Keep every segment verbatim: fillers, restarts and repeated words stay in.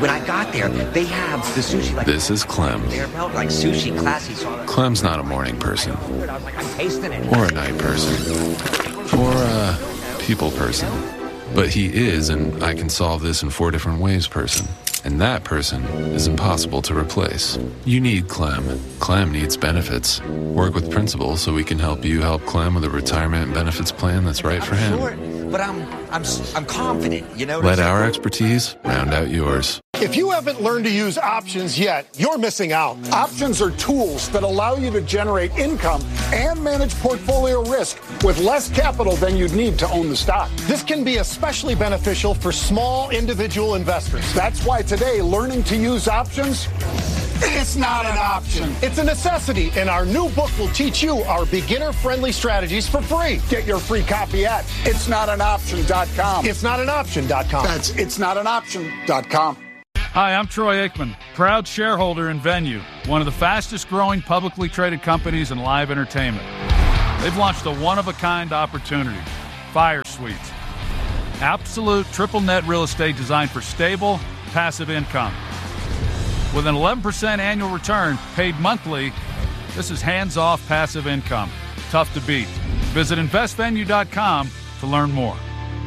when I got there, they have the sushi like... This is Clem. They're about like sushi, classy. So Clem's not a morning person. I was like, I'm tasting it. Or a night person. Or a people person. But he is, and I can solve this in four different ways person. And that person is impossible to replace. You need Clem. Clem needs benefits. Work with Principal so we can help you help Clem with a retirement and benefits plan that's right for him. Sure, but I'm I'm I'm confident, you know. Let our expertise round out yours. If you haven't learned to use options yet, you're missing out. Options are tools that allow you to generate income and manage portfolio risk with less capital than you'd need to own the stock. This can be especially beneficial for small individual investors. That's why today, learning to use options, it's not an option. It's a necessity, and our new book will teach you our beginner-friendly strategies for free. Get your free copy at it's not an option dot com. it's not an option dot com. That's it's not an option dot com. Hi, I'm Troy Aikman, proud shareholder in Venue, one of the fastest growing publicly traded companies in live entertainment. They've launched a one-of-a-kind opportunity, Fire Suites. Absolute triple net real estate designed for stable, passive income. With an eleven percent annual return paid monthly, this is hands-off passive income. Tough to beat. Visit invest venue dot com to learn more.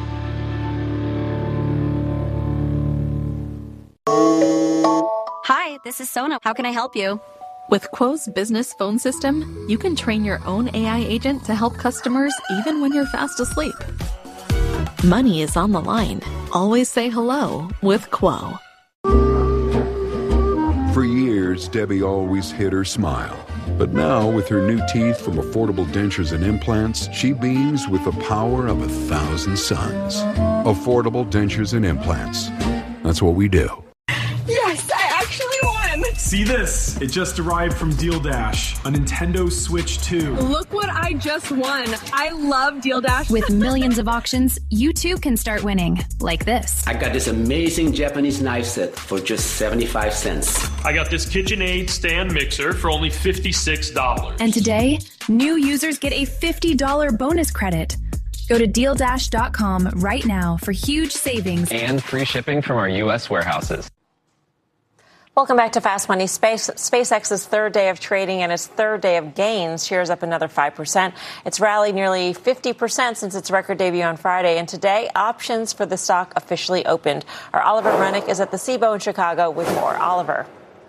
Hi, this is Sona. How can I help you? With Quo's business phone system, you can train your own A I agent to help customers even when you're fast asleep. Money is on the line. Always say hello with Quo. For years, Debbie always hid her smile. But now, with her new teeth from Affordable Dentures and Implants, she beams with the power of a thousand suns. Affordable Dentures and Implants. That's what we do. Yes, I actually won! See this? It just arrived from Deal Dash, a Nintendo Switch two. Look what I just won. I love Deal Dash. With millions of auctions, you too can start winning, like this. I got this amazing Japanese knife set for just seventy-five cents. I got this KitchenAid stand mixer for only fifty-six dollars. And today, new users get a fifty dollars bonus credit. Go to deal dash dot com right now for huge savings. And free shipping from our U S warehouses. Welcome back to Fast Money. Space, SpaceX's third day of trading and its third day of gains. Shares up another five percent. It's rallied nearly fifty percent since its record debut on Friday. And today, options for the stock officially opened. Our Oliver Rennick is at the Cboe in Chicago with more. Oliver.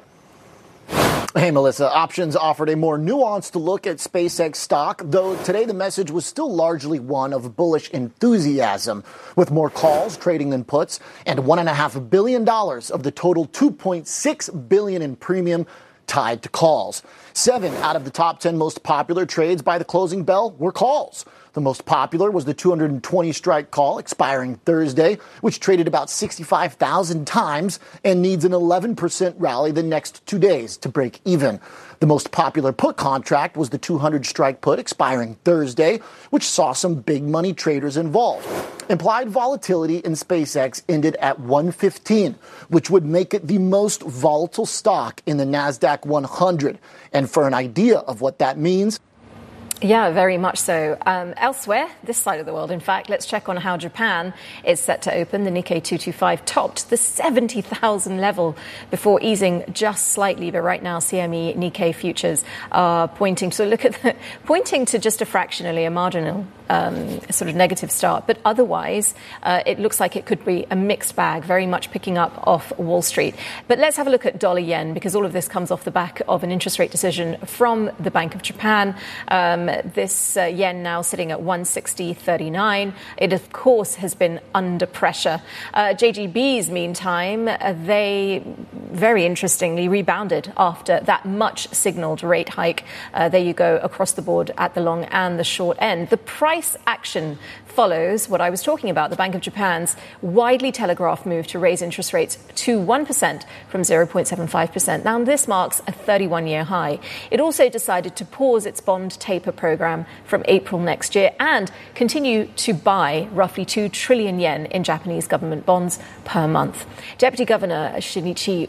Hey, Melissa. Options offered a more nuanced look at SpaceX stock, though today the message was still largely one of bullish enthusiasm, with more calls trading than puts and one point five billion dollars of the total two point six billion dollars in premium tied to calls. Seven out of the top ten most popular trades by the closing bell were calls. The most popular was the two hundred twenty strike call expiring Thursday, which traded about sixty-five thousand times and needs an eleven percent rally the next two days to break even. The most popular put contract was the two hundred strike put expiring Thursday, which saw some big money traders involved. Implied volatility in SpaceX ended at one fifteen, which would make it the most volatile stock in the NASDAQ one hundred. And for an idea of what that means, Yeah, very much so. Um, elsewhere, this side of the world, in fact, let's check on how Japan is set to open. The Nikkei two twenty-five topped the seventy thousand level before easing just slightly. But right now, C M E Nikkei futures are pointing to look at the, pointing to just a fractionally, a marginal um, sort of negative start. But otherwise, uh, it looks like it could be a mixed bag, very much picking up off Wall Street. But let's have a look at dollar yen, because all of this comes off the back of an interest rate decision from the Bank of Japan. Um, This uh, yen now sitting at one sixty thirty-nine. It, of course, has been under pressure. Uh, J G B's, meantime, uh, they very interestingly rebounded after that much signaled rate hike. Uh, there you go, across the board at the long and the short end. The price action follows what I was talking about, the Bank of Japan's widely telegraphed move to raise interest rates to one percent from zero point seven five percent. Now, this marks a thirty-one-year high. It also decided to pause its bond taper program from April next year and continue to buy roughly two trillion yen in Japanese government bonds per month. Deputy Governor Shinichi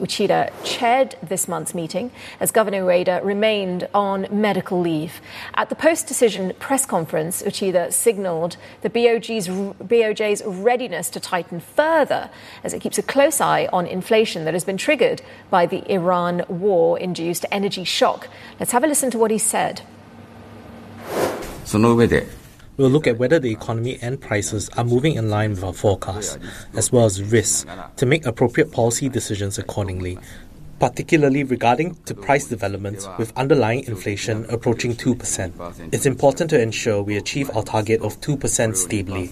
Uchida chaired this month's meeting as Governor Ueda remained on medical leave. At the post-decision press conference, Uchida signalled the B O G's, B O J's readiness to tighten further as it keeps a close eye on inflation that has been triggered by the Iran war-induced energy shock. Let's have a listen to what he said. We'll look at whether the economy and prices are moving in line with our forecasts, as well as risks, to make appropriate policy decisions accordingly, particularly regarding to price developments with underlying inflation approaching two percent. It's important to ensure we achieve our target of two percent stably.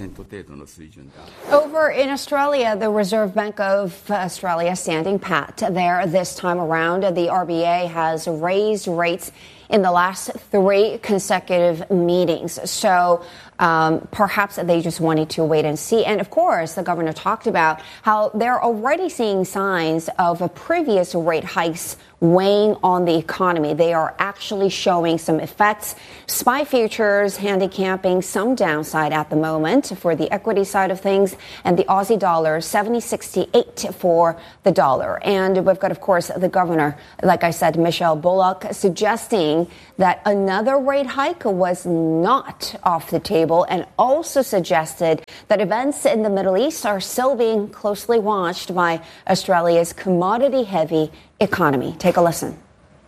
Over in Australia, the Reserve Bank of Australia standing pat there this time around. The R B A has raised rates in the last three consecutive meetings. So um, perhaps they just wanted to wait and see. And of course, the governor talked about how they're already seeing signs of a previous rate hikes weighing on the economy. They are actually showing some effects. S P Y futures handicapping some downside at the moment for the equity side of things, and the Aussie dollar seventy sixty-eight for the dollar. And we've got, of course, the governor, like I said, Michelle Bullock, suggesting that another rate hike was not off the table, and also suggested that events in the Middle East are still being closely watched by Australia's commodity-heavy economy. Take a listen.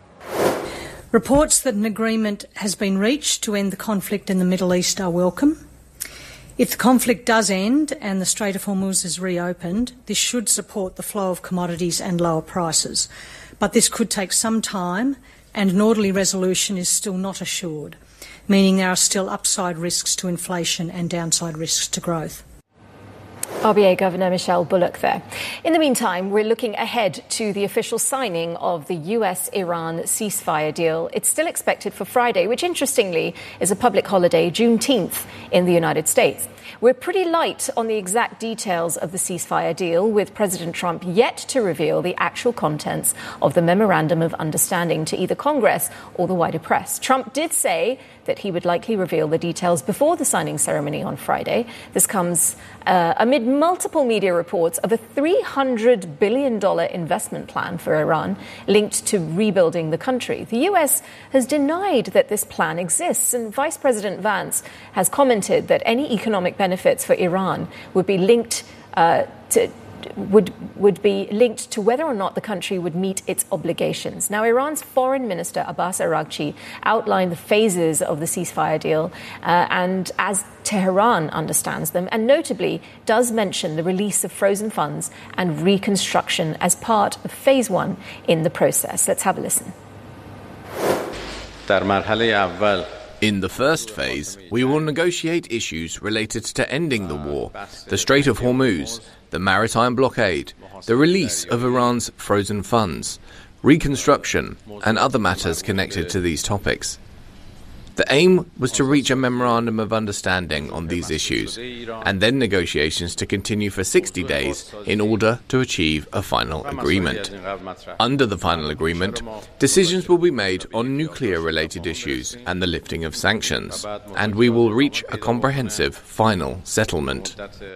Reports that an agreement has been reached to end the conflict in the Middle East are welcome. If the conflict does end and the Strait of Hormuz is reopened, this should support the flow of commodities and lower prices. But this could take some time, and an orderly resolution is still not assured, meaning there are still upside risks to inflation and downside risks to growth. R B A Governor Michelle Bullock there. In the meantime, we're looking ahead to the official signing of the U S-Iran ceasefire deal. It's still expected for Friday, which interestingly is a public holiday, Juneteenth, in the United States. We're pretty light on the exact details of the ceasefire deal, with President Trump yet to reveal the actual contents of the Memorandum of Understanding to either Congress or the wider press. Trump did say that he would likely reveal the details before the signing ceremony on Friday. This comes uh, amid multiple media reports of a three hundred billion dollars investment plan for Iran linked to rebuilding the country. The U S has denied that this plan exists, and Vice President Vance has commented that any economic benefits for Iran would be linked uh, to would would be linked to whether or not the country would meet its obligations. Now, Iran's Foreign Minister Abbas Araghchi outlined the phases of the ceasefire deal, uh, and as Tehran understands them, and notably does mention the release of frozen funds and reconstruction as part of phase one in the process. Let's have a listen. In the first phase, we will negotiate issues related to ending the war, the Strait of Hormuz, the maritime blockade, the release of Iran's frozen funds, reconstruction, and other matters connected to these topics. The aim was to reach a memorandum of understanding on these issues, and then negotiations to continue for sixty days in order to achieve a final agreement. Under the final agreement, decisions will be made on nuclear-related issues and the lifting of sanctions, and we will reach a comprehensive final settlement.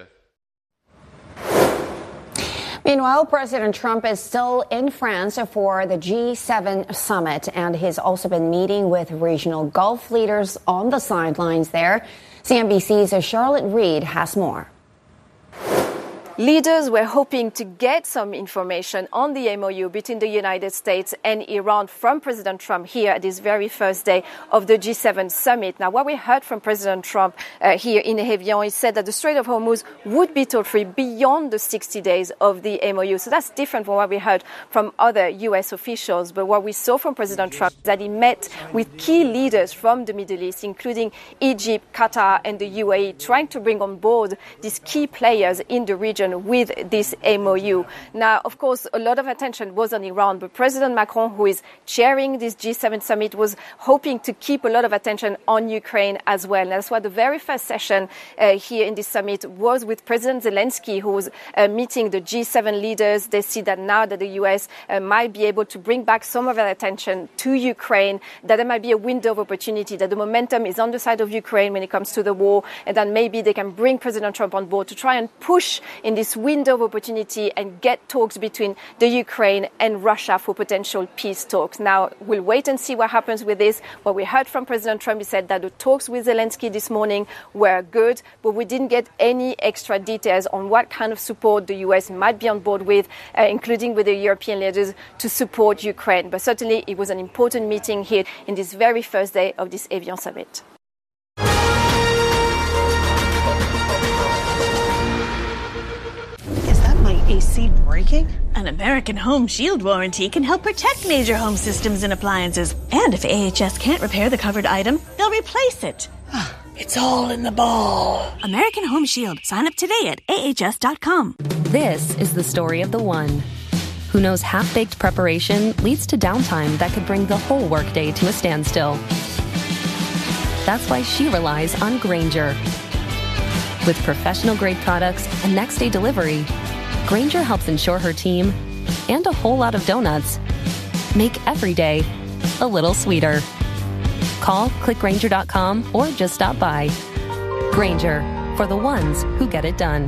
Meanwhile, President Trump is still in France for the G seven summit, and he's also been meeting with regional Gulf leaders on the sidelines there. C N B C's Charlotte Reed has more. Leaders were hoping to get some information on the M O U between the United States and Iran from President Trump here at this very first day of the G seven summit. Now, what we heard from President Trump uh, here in Evian, he said that the Strait of Hormuz would be toll-free beyond the sixty days of the M O U. So that's different from what we heard from other U S officials. But what we saw from President Trump is that he met with key leaders from the Middle East, including Egypt, Qatar, and the U A E, trying to bring on board these key players in the region with this M O U. Now, of course, a lot of attention was on Iran, but President Macron, who is chairing this G seven summit, was hoping to keep a lot of attention on Ukraine as well. And that's why the very first session uh, here in this summit was with President Zelensky, who was uh, meeting the G seven leaders. They see that now that the U S uh, might be able to bring back some of their attention to Ukraine, that there might be a window of opportunity, that the momentum is on the side of Ukraine when it comes to the war, and that maybe they can bring President Trump on board to try and push in in this window of opportunity and get talks between the Ukraine and Russia for potential peace talks. Now, we'll wait and see what happens with this. What we heard from President Trump, he said that the talks with Zelensky this morning were good, but we didn't get any extra details on what kind of support the U S might be on board with, uh, including with the European leaders, to support Ukraine. But certainly it was an important meeting here in this very first day of this Evian summit. Is that my A C breaking? An American Home Shield warranty can help protect major home systems and appliances. And if A H S can't repair the covered item, they'll replace it. It's all in the ball. American Home Shield. Sign up today at A H S dot com. This is the story of the one who knows half-baked preparation leads to downtime that could bring the whole workday to a standstill. That's why she relies on Grainger. With professional-grade products and next-day delivery, Grainger helps ensure her team, and a whole lot of donuts, make every day a little sweeter. Call, click Grainger dot com, or just stop by. Grainger, for the ones who get it done.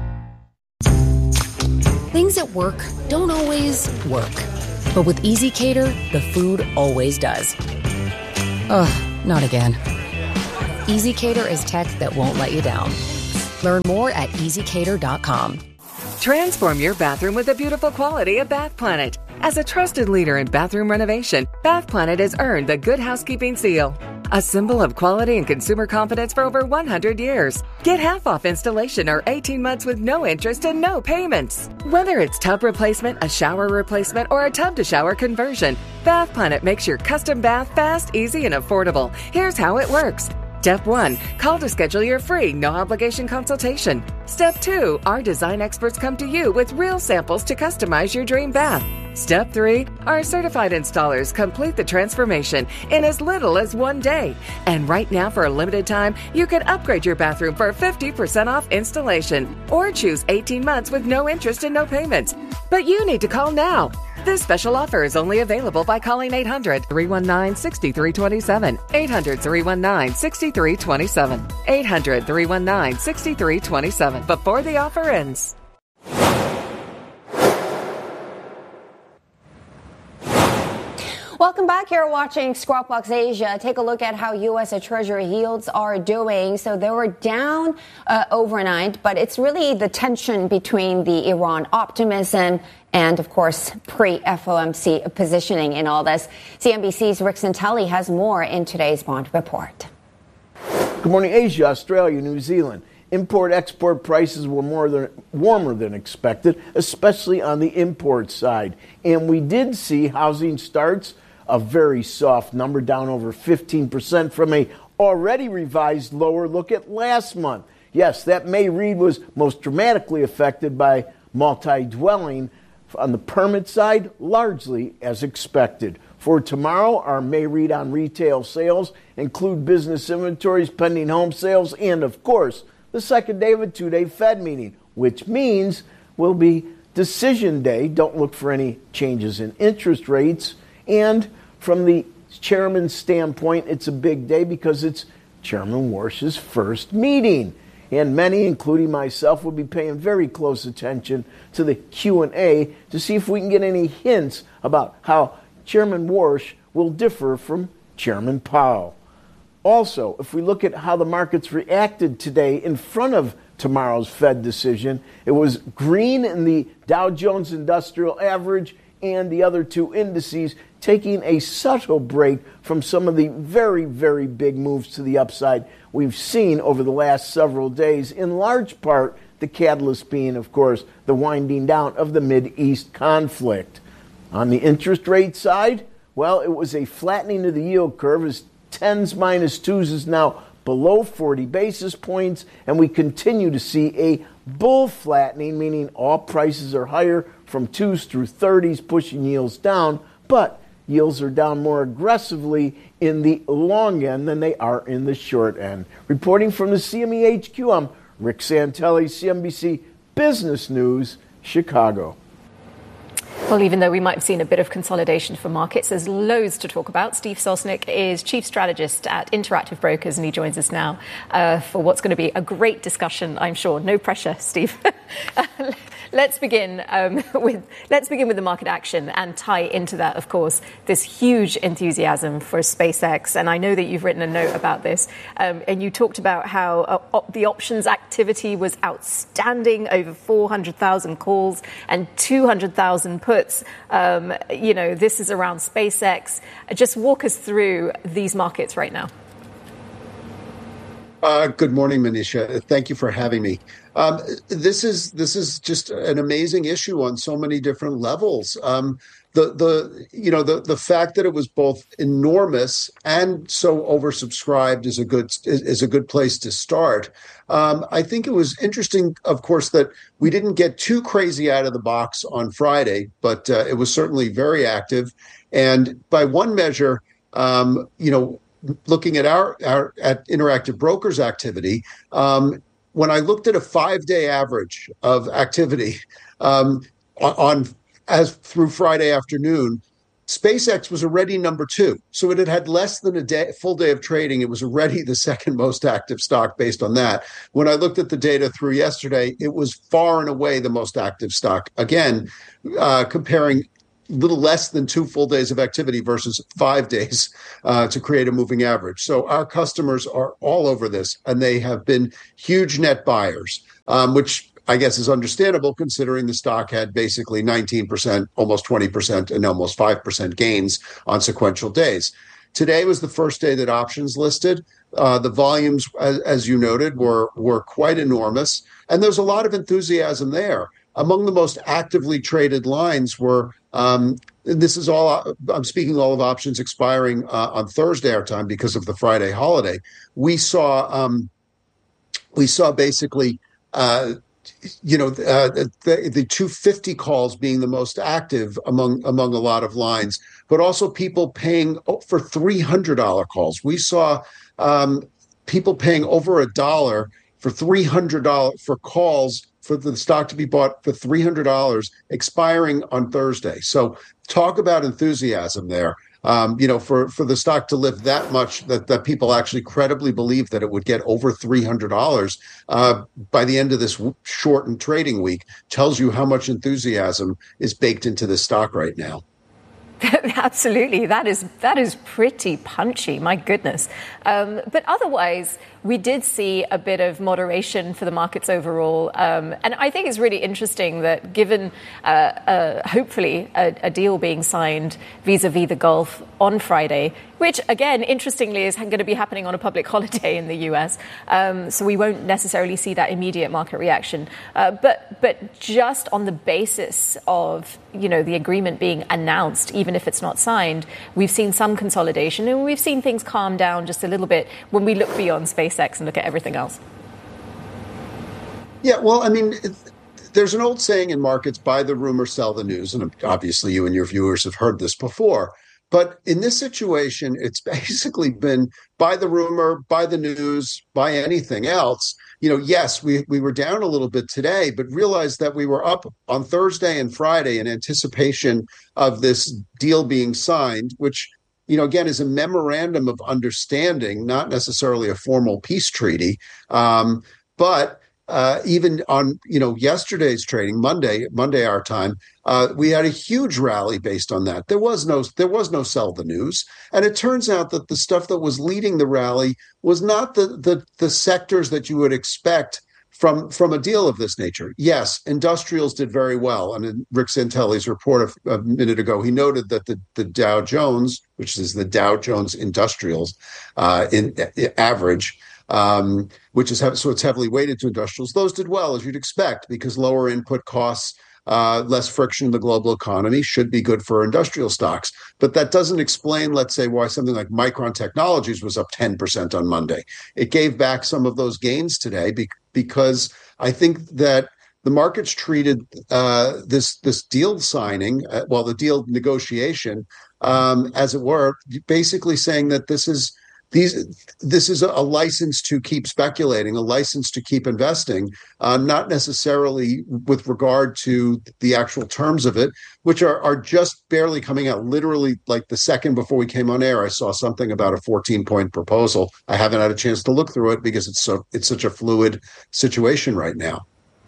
Things at work don't always work. But with EasyCater, the food always does. Ugh, not again. EasyCater is tech that won't let you down. Learn more at easy cater dot com. Transform your bathroom with the beautiful quality of Bath Planet. As a trusted leader in bathroom renovation, Bath Planet has earned the Good Housekeeping seal, a symbol of quality and consumer confidence for over one hundred years. Get half off installation or eighteen months with no interest and no payments. Whether it's tub replacement, a shower replacement, or a tub-to-shower conversion, Bath Planet makes your custom bath fast, easy, and affordable. Here's how it works. Step one, call to schedule your free, no-obligation consultation. Step two, our design experts come to you with real samples to customize your dream bath. Step three, our certified installers complete the transformation in as little as one day. And right now, for a limited time, you can upgrade your bathroom for fifty percent off installation or choose eighteen months with no interest and no payments. But you need to call now. This special offer is only available by calling eight hundred, three one nine, six three two seven, eight hundred, three one nine, six three two seven, eight hundred, three one nine, six three two seven before the offer ends. Welcome back. You're watching Squawk Box Asia. Take a look at how U S Treasury yields are doing. So they were down uh, overnight, but it's really the tension between the Iran optimism and, of course, pre-F O M C positioning in all this. C N B C's Rick Santelli has more in today's Bond Report. Good morning, Asia, Australia, New Zealand. Import-export prices were more than, warmer than expected, especially on the import side. And we did see housing starts, a very soft number, down over fifteen percent from a already revised lower look at last month. Yes, that May read was most dramatically affected by multi-dwelling. On the permit side, largely as expected. For tomorrow, our May read on retail sales include business inventories, pending home sales, and, of course, the second day of a two-day Fed meeting, which means will be decision day. Don't look for any changes in interest rates. And from the chairman's standpoint, it's a big day because it's Chairman Warsh's first meeting. And many, including myself, will be paying very close attention to the Q and A to see if we can get any hints about how Chairman Warsh will differ from Chairman Powell. Also, if we look at how the markets reacted today in front of tomorrow's Fed decision, it was green in the Dow Jones Industrial Average and the other two indices, taking a subtle break from some of the very, very big moves to the upside we've seen over the last several days, in large part the catalyst being, of course, the winding down of the Mideast conflict. On the interest rate side, well, it was a flattening of the yield curve as tens minus twos is now below forty basis points, and we continue to see a bull flattening, meaning all prices are higher from twos through thirties, pushing yields down, but yields are down more aggressively in the long end than they are in the short end. Reporting from the C M E H Q, I'm Rick Santelli, C N B C Business News, Chicago. Well, even though we might have seen a bit of consolidation for markets, there's loads to talk about. Steve Sosnick is Chief Strategist at Interactive Brokers, and he joins us now uh, for what's going to be a great discussion, I'm sure. No pressure, Steve. Let's begin um, with let's begin with the market action and tie into that, of course, this huge enthusiasm for SpaceX. And I know that you've written a note about this, um, and you talked about how uh, op- the options activity was outstanding, over four hundred thousand calls and two hundred thousand puts. Um, you know, this is around SpaceX. Just walk us through these markets right now. Uh, good morning, Manisha. Thank you for having me. Um, this is this is just an amazing issue on so many different levels. Um, the the you know the the fact that it was both enormous and so oversubscribed is a good is a good place to start. Um, I think it was interesting, of course, that we didn't get too crazy out of the box on Friday, but uh, it was certainly very active. And by one measure, um, you know. Looking at our, our at Interactive Brokers activity, um, when I looked at a five-day average of activity um, on, on as through Friday afternoon, SpaceX was already number two. So it had had less than a day, full day of trading. It was already the second most active stock based on that. When I looked at the data through yesterday, it was far and away the most active stock. Again, uh, comparing little less than two full days of activity versus five days uh, to create a moving average. So our customers are all over this, and they have been huge net buyers, um, which I guess is understandable considering the stock had basically nineteen percent, almost twenty percent, and almost five percent gains on sequential days. Today was the first day that options listed. Uh, the volumes, as, as you noted, were were quite enormous, and there's a lot of enthusiasm there. Among the most actively traded lines were, um, and this is all, I'm speaking all of options expiring uh, on Thursday our time because of the Friday holiday. We saw, um, we saw basically, uh, you know, uh, the, the two fifty calls being the most active among among a lot of lines, but also people paying for three hundred dollars calls. We saw um, people paying over a dollar for three hundred dollars for calls for the stock to be bought for three hundred dollars expiring on Thursday. So talk about enthusiasm there. Um, you know, for, for the stock to lift that much that, that people actually credibly believe that it would get over three hundred dollars uh, by the end of this w- shortened trading week tells you how much enthusiasm is baked into this stock right now. Absolutely. That is that is pretty punchy. My goodness. Um, but otherwise, we did see a bit of moderation for the markets overall. Um, and I think it's really interesting that given uh, uh, hopefully a, a deal being signed vis-a-vis the Gulf on Friday, which, again, interestingly, is going to be happening on a public holiday in the U S. Um, so we won't necessarily see that immediate market reaction. Uh, but but just on the basis of, you know, the agreement being announced, even if it's not signed, we've seen some consolidation and we've seen things calm down just a little bit when we look beyond SpaceX and look at everything else. Yeah, well, I mean, it, there's an old saying in markets, buy the rumor, sell the news. And obviously you and your viewers have heard this before. But in this situation, it's basically been buy the rumor, buy the news, buy anything else. You know, yes, we, we were down a little bit today, but realized that we were up on Thursday and Friday in anticipation of this deal being signed, which, you know, again, is a memorandum of understanding, not necessarily a formal peace treaty. Um, but uh, even on, you know, yesterday's trading, Monday, Monday our time, uh, we had a huge rally based on that. There was no, there was no sell the news, and it turns out that the stuff that was leading the rally was not the the, the sectors that you would expect from from a deal of this nature. Yes, industrials did very well, and in Rick Santelli's report a, a minute ago, he noted that the the Dow Jones, which is the Dow Jones Industrials uh, in, in average. Um, which is so it's heavily weighted to industrials. Those did well, as you'd expect, because lower input costs, uh, less friction in the global economy should be good for industrial stocks. But that doesn't explain, let's say, why something like Micron Technologies was up ten percent on Monday. It gave back some of those gains today be- because I think that the markets treated uh, this this deal signing, uh, well, the deal negotiation, um, as it were, basically saying that this is these this is a, a license to keep speculating, a license to keep investing, uh, not necessarily with regard to the actual terms of it, which are, are just barely coming out. Literally, like the second before we came on air, I saw something about a fourteen-point proposal. I haven't had a chance to look through it because it's so it's such a fluid situation right now.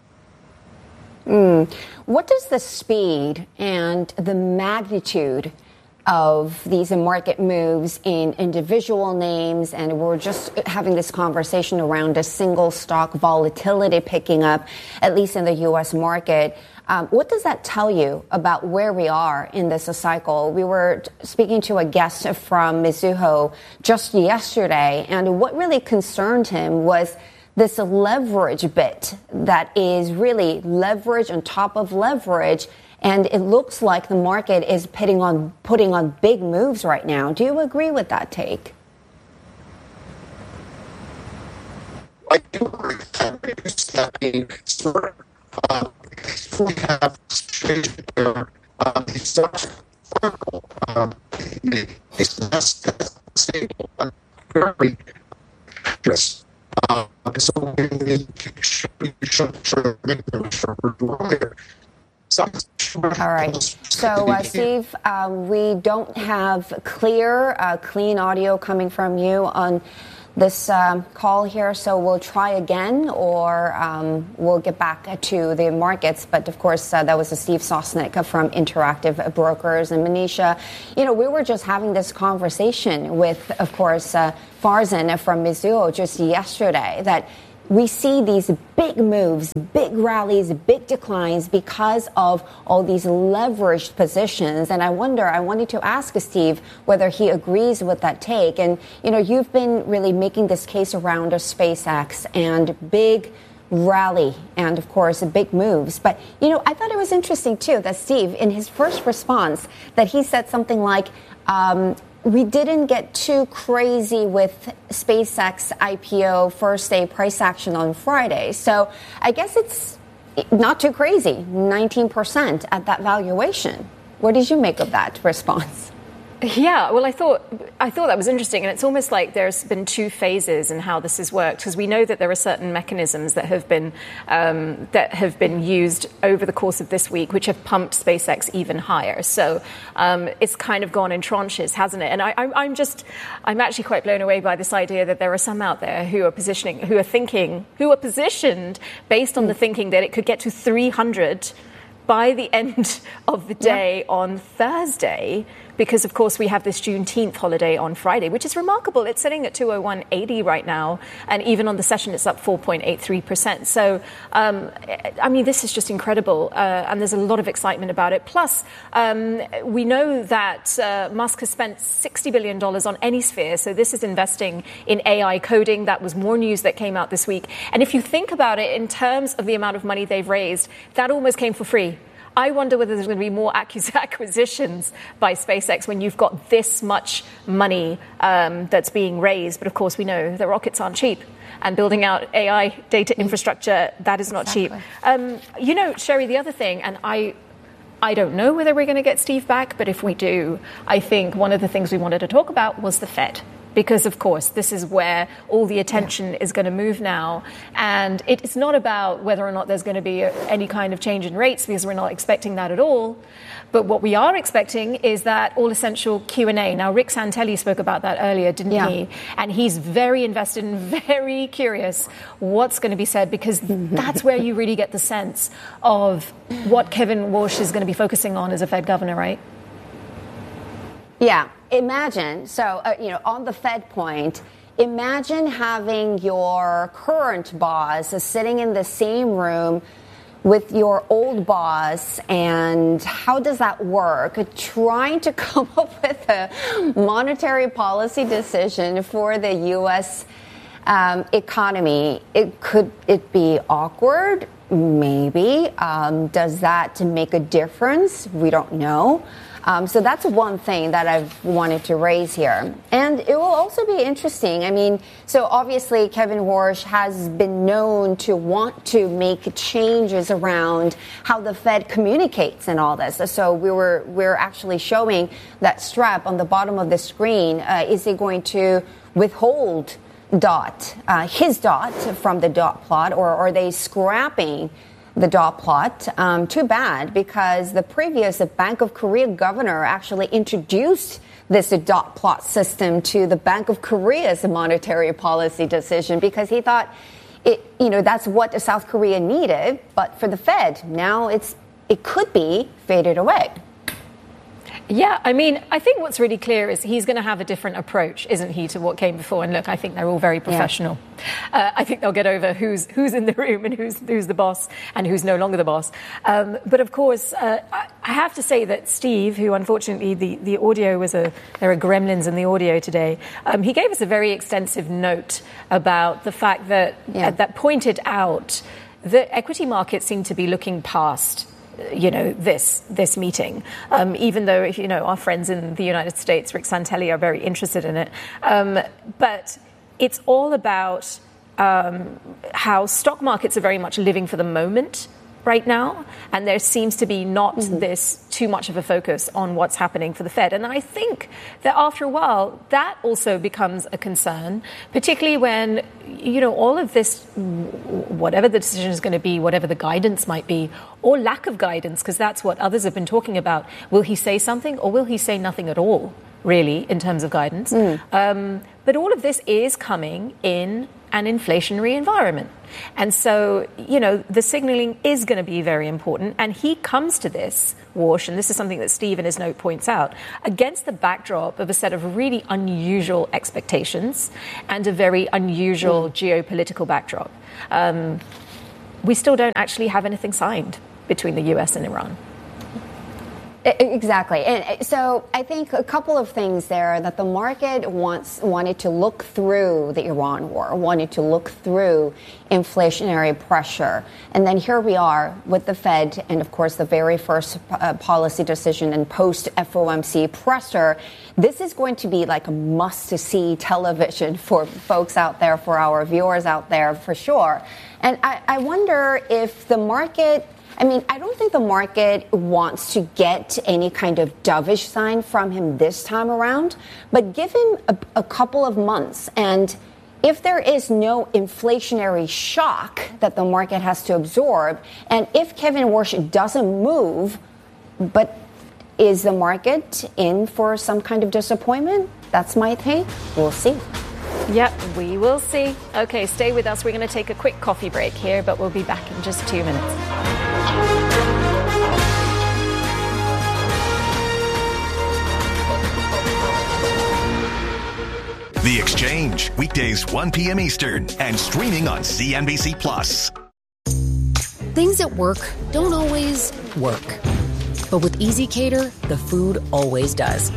Mm. What does the speed and the magnitude of these market moves in individual names, and we're just having this conversation around a single stock volatility picking up, at least in the U S market. Um, what does that tell you about where we are in this cycle? We were speaking to a guest from Mizuho just yesterday, and what really concerned him was this leverage bit that is really leverage on top of leverage. And it looks like the market is putting on putting on big moves right now. Do you agree with that take? I do agree with that. Being sort of, uh, we have a situation where uh, the stocks are vertical. Um, it's less stable, but very dangerous. Uh, so we should sort of make them sharper earlier. All right. So, uh, Steve, um, we don't have clear, uh, clean audio coming from you on this um, call here. So we'll try again, or um, we'll get back to the markets. But, of course, uh, that was a Steve Sosnick from Interactive Brokers. And, Manisha, you know, we were just having this conversation with, of course, uh, Farzan from Mizuho just yesterday that we see these big moves, big rallies, big declines because of all these leveraged positions. And I wonder, I wanted to ask Steve whether he agrees with that take. And, you know, you've been really making this case around a SpaceX and big rally and, of course, big moves. But, you know, I thought it was interesting, too, that Steve, in his first response, that he said something like, um, we didn't get too crazy with SpaceX I P O first day price action on Friday. So I guess it's not too crazy, nineteen percent at that valuation. What did you make of that response? Yeah, well, I thought I thought that was interesting, and it's almost like there's been two phases in how this has worked, because we know that there are certain mechanisms that have been um, that have been used over the course of this week, which have pumped SpaceX even higher. So um, it's kind of gone in tranches, hasn't it? And I, I'm, I'm just I'm actually quite blown away by this idea that there are some out there who are positioning, who are thinking, who are positioned based on the thinking that it could get to three hundred by the end of the day yeah. on Thursday. Because, of course, we have this Juneteenth holiday on Friday, which is remarkable. It's sitting at two oh one eighty right now. And even on the session, it's up four point eight three percent. So, um, I mean, this is just incredible. Uh, and there's a lot of excitement about it. Plus, um, we know that uh, Musk has spent sixty billion dollars on AnySphere. So this is investing in A I coding. That was more news that came out this week. And if you think about it in terms of the amount of money they've raised, that almost came for free. I wonder whether there's going to be more acquisitions by SpaceX when you've got this much money um, that's being raised. But, of course, we know the rockets aren't cheap. And building out A I data infrastructure, that is not exactly. cheap. Um, you know, Sherry, the other thing, and I I don't know whether we're going to get Steve back, but if we do, I think one of the things we wanted to talk about was the Fed. Because, of course, this is where all the attention yeah. is going to move now. And it's not about whether or not there's going to be a, any kind of change in rates, because we're not expecting that at all. But what we are expecting is that all-essential Q and A. Now, Rick Santelli spoke about that earlier, didn't yeah. he? And he's very invested and very curious what's going to be said, because that's where you really get the sense of what Kevin Walsh is going to be focusing on as a Fed governor, right? Yeah. Imagine, so, uh, you know, on the Fed point, imagine having your current boss sitting in the same room with your old boss, and how does that work? Trying to come up with a monetary policy decision for the U S um, economy, it could it be awkward? Maybe. Um, does that make a difference? We don't know. Um, so that's one thing that I've wanted to raise here. And it will also be interesting. I mean, so obviously Kevin Warsh has been known to want to make changes around how the Fed communicates and all this. So we were we're actually showing that strap on the bottom of the screen. Uh, is he going to withhold dot, uh, his dot from the dot plot, or are they scrapping the dot plot? Um, too bad, because the previous Bank of Korea governor actually introduced this dot plot system to the Bank of Korea's monetary policy decision because he thought it, you know, that's what South Korea needed. But for the Fed, now it's it could be faded away. Yeah, I mean, I think what's really clear is he's going to have a different approach, isn't he, to what came before? And look, I think they're all very professional. Yeah. Uh, I think they'll get over who's who's in the room and who's who's the boss and who's no longer the boss. Um, but of course, uh, I have to say that Steve, who unfortunately the, the audio was a, there are gremlins in the audio today, um, he gave us a very extensive note about the fact that, yeah. uh, that pointed out that equity markets seem to be looking past you know, this this meeting, um, even though, you know, our friends in the United States, Rick Santelli, are very interested in it. Um, but it's all about um, how stock markets are very much living for the moment right now, and there seems to be not mm-hmm. this too much of a focus on what's happening for the Fed. And I think that after a while, that also becomes a concern, particularly when, you know, all of this, whatever the decision is going to be, whatever the guidance might be, or lack of guidance, because that's what others have been talking about. Will he say something or will he say nothing at all, really, in terms of guidance? Mm. Um, but all of this is coming in an inflationary environment. And so, you know, the signaling is going to be very important. And he comes to this, Warsh, and this is something that Steve in his note points out, against the backdrop of a set of really unusual expectations and a very unusual mm. geopolitical backdrop. Um, we still don't actually have anything signed between the U S and Iran. Exactly. And so I think a couple of things there that the market wants wanted to look through the Iran war, wanted to look through inflationary pressure. And then here we are with the Fed and, of course, the very first uh, policy decision and post-F O M C presser. This is going to be like a must-see television for folks out there, for our viewers out there, for sure. And I, I wonder if the market... I mean, I don't think the market wants to get any kind of dovish sign from him this time around, but give him a, a couple of months. And if there is no inflationary shock that the market has to absorb, and if Kevin Warsh doesn't move, but is the market in for some kind of disappointment? That's my take. We'll see. Yep, we will see. Okay, stay with us. We're going to take a quick coffee break here, but we'll be back in just two minutes. The Exchange, weekdays one p.m. Eastern and streaming on C N B C Plus. Things at work don't always work. But with EasyCater, the food always does.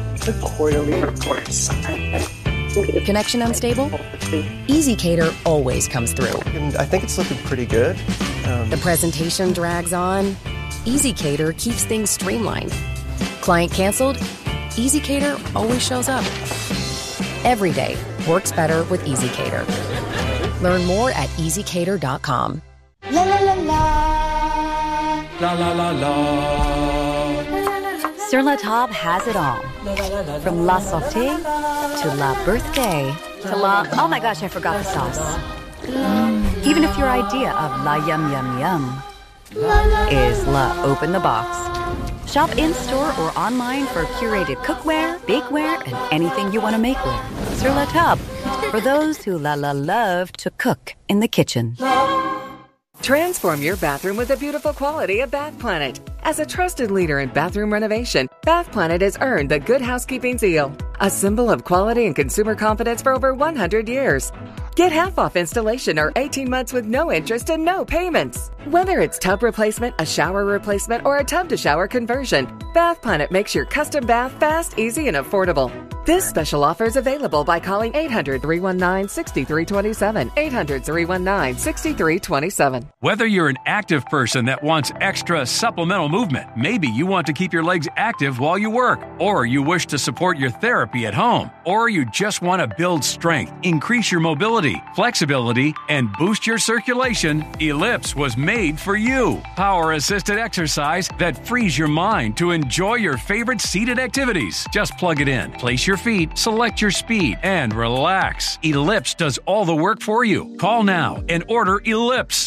Connection unstable? EasyCater always comes through. And I think it's looking pretty good. Um, the presentation drags on? EasyCater keeps things streamlined. Client canceled? EasyCater always shows up. Every day works better with EasyCater. Learn more at easy cater dot com. La la la la. La la la la. Sur La Table has it all. From La Sauté to La Birthday to La... Oh my gosh, I forgot the sauce. Mm. Even if your idea of La Yum Yum Yum is La Open the Box. Shop in-store or online for curated cookware, bakeware, and anything you want to make with. Sur La Table, for those who la la love to cook in the kitchen. Transform your bathroom with the beautiful quality of Bath Planet. As a trusted leader in bathroom renovation, Bath Planet has earned the Good Housekeeping Seal, a symbol of quality and consumer confidence for over one hundred years. Get half off installation or eighteen months with no interest and no payments. Whether it's tub replacement, a shower replacement, or a tub-to-shower conversion, Bath Planet makes your custom bath fast, easy, and affordable. This special offer is available by calling eight hundred, three one nine, six three two seven, eight hundred, three one nine, six three two seven. Whether you're an active person that wants extra supplemental movement, maybe you want to keep your legs active while you work, or you wish to support your therapy at home, or you just want to build strength, increase your mobility, flexibility, and boost your circulation, Ellipse was made for you. Power-assisted exercise that frees your mind to enjoy your favorite seated activities. Just plug it in, place your feet, select your speed, and relax. Ellipse does all the work for you. Call now and order Ellipse.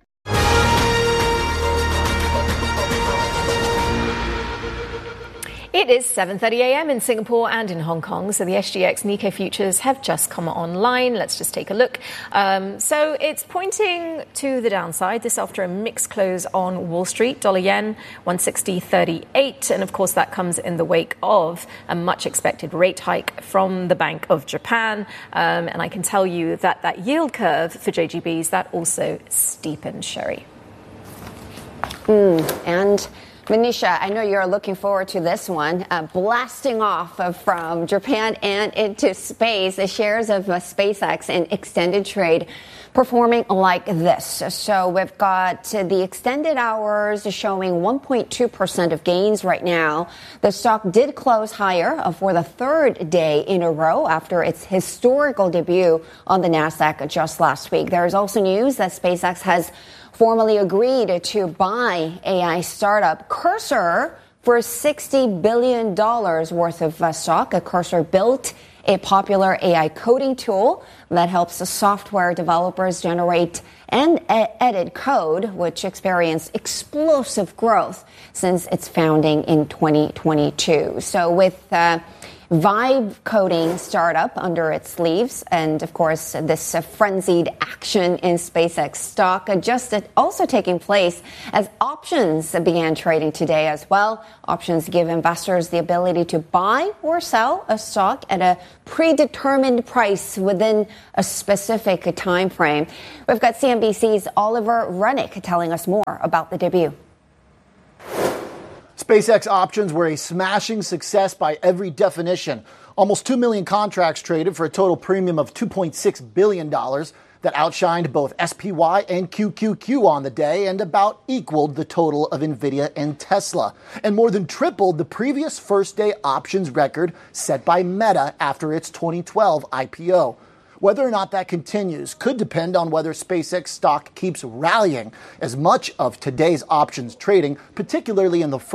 It is seven thirty a.m. in Singapore and in Hong Kong, so the S G X Nikkei futures have just come online. Let's just take a look. Um, so it's pointing to the downside. This after a mixed close on Wall Street. Dollar yen, one sixty thirty-eight. And of course, that comes in the wake of a much expected rate hike from the Bank of Japan. Um, and I can tell you that that yield curve for J G Bs, that also steepened, Sherry. Mm, and... Manisha, I know you're looking forward to this one. Uh, blasting off of, from Japan and into space, the shares of uh, SpaceX in extended trade performing like this. So we've got uh, the extended hours showing one point two percent of gains right now. The stock did close higher uh, for the third day in a row after its historical debut on the NASDAQ just last week. There is also news that SpaceX has formally agreed to buy A I startup Cursor for sixty billion dollars worth of uh, stock. A Cursor built a popular A I coding tool that helps the software developers generate and e- edit code, which experienced explosive growth since its founding in twenty twenty-two. So with uh, Vibe coding startup under its sleeves, and of course this uh, frenzied action in SpaceX stock uh, just uh, also taking place as options began trading today as well. Options give investors the ability to buy or sell a stock at a predetermined price within a specific time frame. We've got C N B C's Oliver Rennick telling us more about the debut. SpaceX options were a smashing success by every definition. Almost two million contracts traded for a total premium of two point six billion dollars that outshined both S P Y and Q Q Q on the day and about equaled the total of NVIDIA and Tesla, and more than tripled the previous first-day options record set by Meta after its twenty twelve I P O. Whether or not that continues could depend on whether SpaceX stock keeps rallying, as much of today's options trading, particularly in the